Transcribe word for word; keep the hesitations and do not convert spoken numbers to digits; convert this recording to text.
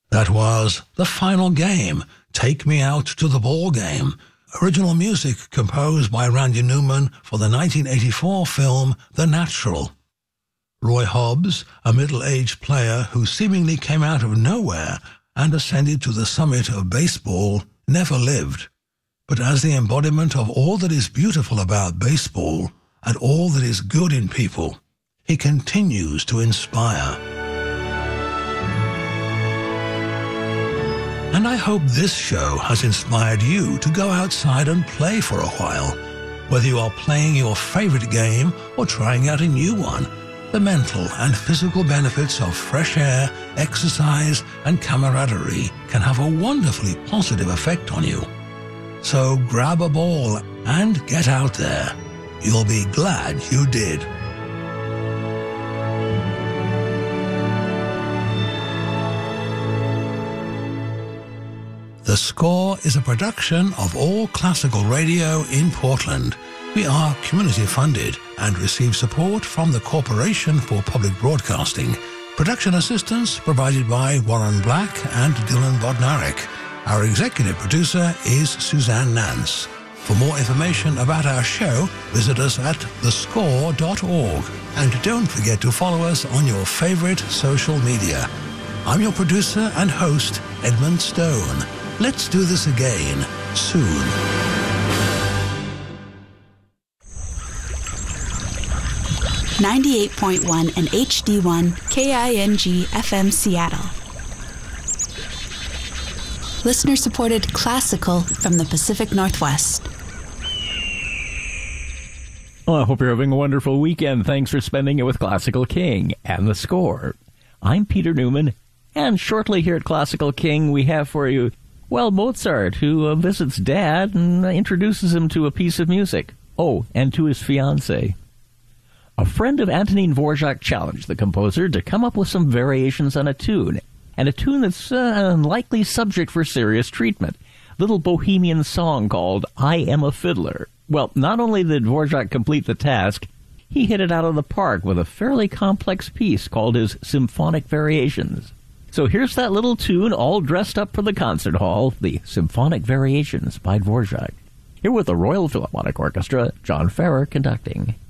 That was The Final Game, Take Me Out to the Ball Game. Original music composed by Randy Newman for the nineteen eighty-four film The Natural. Roy Hobbs, a middle-aged player who seemingly came out of nowhere and ascended to the summit of baseball, never lived. But as the embodiment of all that is beautiful about baseball and all that is good in people, he continues to inspire. And I hope this show has inspired you to go outside and play for a while. Whether you are playing your favorite game or trying out a new one, the mental and physical benefits of fresh air, exercise, and camaraderie can have a wonderfully positive effect on you. So grab a ball and get out there. You'll be glad you did. The Score is a production of All Classical Radio in Portland. We are community funded and receive support from the Corporation for Public Broadcasting. Production assistance provided by Warren Black and Dylan Bodnarek. Our executive producer is Suzanne Nance. For more information about our show, visit us at the score dot org. And don't forget to follow us on your favorite social media. I'm your producer and host, Edmund Stone. Let's do this again soon. ninety-eight point one and H D one K I N G F M Seattle. Listener-supported classical from the Pacific Northwest. Well, I hope you're having a wonderful weekend. Thanks for spending it with Classical King and The Score. I'm Peter Newman, and shortly here at Classical King, we have for you, well, Mozart, who uh, visits Dad and uh, introduces him to a piece of music. Oh, and to his fiancée. A friend of Antonin Dvorak challenged the composer to come up with some variations on a tune, and a tune that's uh, an unlikely subject for serious treatment. Little bohemian song called I Am a Fiddler. Well, not only did Dvorak complete the task, he hit it out of the park with a fairly complex piece called his Symphonic Variations. So here's that little tune all dressed up for the concert hall, the Symphonic Variations by Dvorak. Here with the Royal Philharmonic Orchestra, John Ferrer conducting.